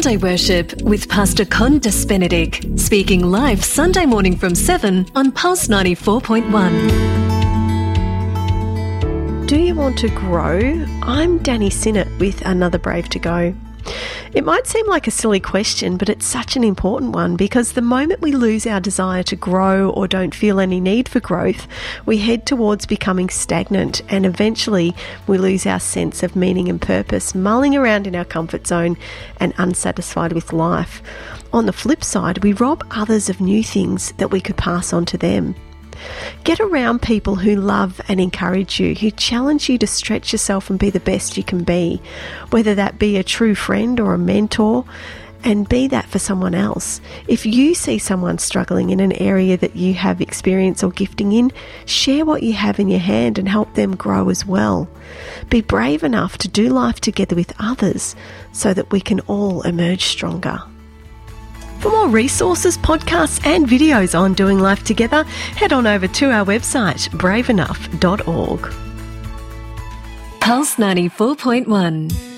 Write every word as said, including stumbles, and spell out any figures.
Sunday Worship with Pastor Condas Benedict, speaking live Sunday morning from seven on Pulse ninety-four point one. Do you want to grow? I'm Danny Sinnott with another Brave to Go. It might seem like a silly question, but it's such an important one, because the moment we lose our desire to grow or don't feel any need for growth, we head towards becoming stagnant, and eventually we lose our sense of meaning and purpose, mulling around in our comfort zone and unsatisfied with life. On the flip side, we rob others of new things that we could pass on to them. Get around people who love and encourage you, who challenge you to stretch yourself and be the best you can be, whether that be a true friend or a mentor, and be that for someone else. If you see someone struggling in an area that you have experience or gifting in, share what you have in your hand and help them grow as well. Be brave enough to do life together with others so that we can all emerge stronger. For more resources, podcasts and videos on doing life together, head on over to our website, brave enough dot org. Pulse ninety-four point one.